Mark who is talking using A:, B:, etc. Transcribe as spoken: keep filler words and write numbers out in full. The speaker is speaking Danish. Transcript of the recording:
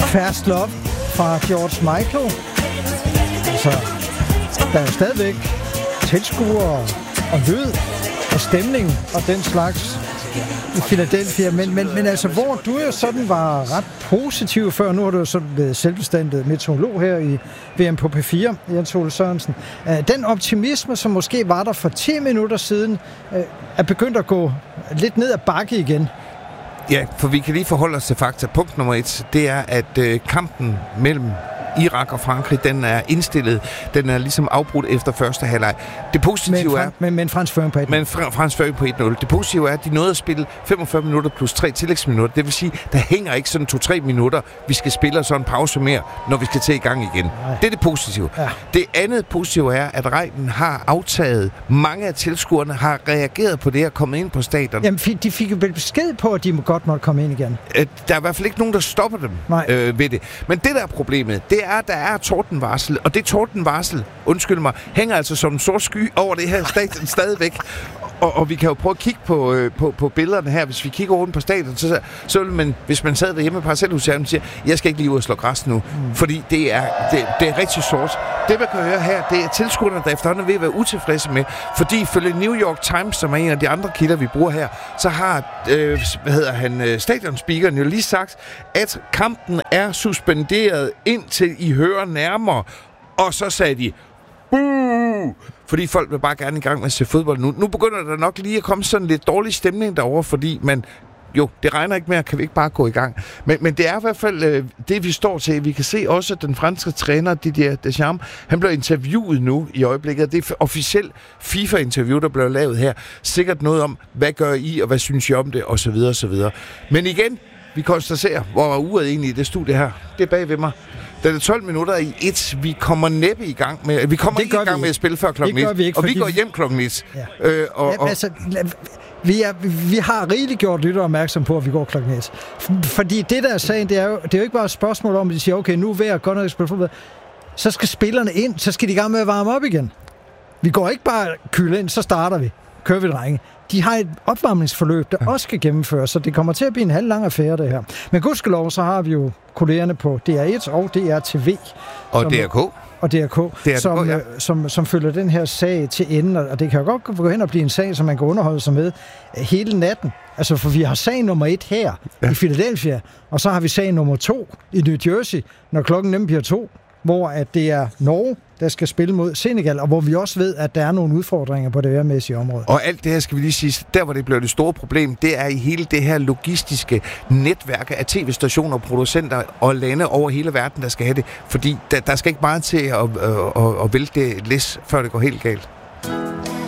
A: Fast Love fra George Michael. Så der er jo stadigvæk tilskuere og lyd og stemning og den slags i Philadelphia, men, men, men altså, hvor du jo sådan var ret positiv før, nu har du jo sådan blevet selvbestandet meteorolog her i V M på P fire, Jens Ole Sørensen. Den optimisme, som måske var der for ti minutter siden, er begyndt at gå lidt ned ad bakke igen.
B: Ja, for vi kan lige forholde os til fakta. Punkt nummer et, det er, at øh, kampen mellem Irak og Frankrig, den er indstillet. Den er ligesom afbrudt efter første halvleg. Det positive
A: men,
B: er...
A: Men, men Frans føring på et nul.
B: Men Frans føring på et nul. Det positive er, at de nåede at spille femogfyrre minutter plus tre tillægsminutter. Det vil sige, der hænger ikke sådan to-tre minutter, vi skal spille så en pause mere, når vi skal til i gang igen. Nej. Det er det positive. Ja. Det andet positive er, at regnen har aftaget. Mange af tilskuerne har reageret på det og kommet ind på stadion.
A: Jamen, de fik jo besked på, at de godt måtte komme ind igen.
B: Der er i hvert fald ikke nogen, der stopper dem øh, ved det. Men det, der er problemet, det er, at der er tordenvarsel, og det tordenvarsel, undskyld mig, hænger altså som en sort sky over det her stadion stadigvæk. Og, og vi kan jo prøve at kigge på, øh, på, på billederne her. Hvis vi kigger rundt på stadion, så, så vil man, hvis man sad derhjemme på parcelhuset, og siger, jeg skal ikke lige ud og slå græs nu, mm. fordi det er, det, det er rigtig sort. Det, man kan høre her, det er tilskuerne, der efterhånden er ved at være utilfredse med, fordi ifølge New York Times, som er en af de andre kilder, vi bruger her, så har, øh, hvad hedder han, stadionspeakeren jo lige sagt, at kampen er suspenderet indtil I hører nærmere. Og så sagde de, buh! Fordi folk vil bare gerne i gang med at se fodbold nu. Nu begynder der nok lige at komme sådan lidt dårlig stemning derovre, fordi man... Jo, det regner ikke mere, kan vi ikke bare gå i gang. Men, men det er i hvert fald øh, det, vi står til. Vi kan se også, at den franske træner, Didier Deschamps, han blev interviewet nu i øjeblikket. Det er officielt FIFA-interview, der blev lavet her. Sikkert noget om, hvad gør I, og hvad synes I om det, osv. osv. Men igen, vi konstaterer, hvor er uret egentlig i det studie her. Det er bag ved mig. Der er tolv minutter i et. Vi kommer næppe i gang med... Vi kommer ikke i gang vi. med at spille før klokken et.
A: Vi
B: og vi går hjem klokken et.
A: Ja. Øh, og, ja, altså, vi, er, vi har rigeligt gjort lytter opmærksom på, at vi går klokken et. Fordi det der er sagen, det er jo, det er jo ikke bare et spørgsmål om, at de siger, okay, nu er vi godt nok at spille fodbold. Så skal spillerne ind, så skal de i gang med at varme op igen. Vi går ikke bare kylde ind, så starter vi. Kører vi, drenge. De har et opvarmningsforløb, der ja. også skal gennemføres, så det kommer til at blive en halv lang affære, det her. Men gudskelov, så har vi jo kollegerne på D R et og D R T V.
B: Og D R K.
A: Og D R K, D R K som, ja. som, som følger den her sag til enden, og det kan jo godt gå hen og blive en sag, som man kan underholde sig med hele natten. Altså, for vi har sag nummer et her ja. i Philadelphia, og så har vi sag nummer to i New Jersey, når klokken nemlig bliver to, hvor at det er Norge, der skal spille mod Senegal, og hvor vi også ved, at der er nogle udfordringer på det værmæssige område.
B: Og alt det her skal vi lige sige, der hvor det bliver det store problem, det er i hele det her logistiske netværk af tv-stationer, producenter og lande over hele verden, der skal have det. Fordi der, der skal ikke meget til at, at, at, at vælte det læs, før det går helt galt.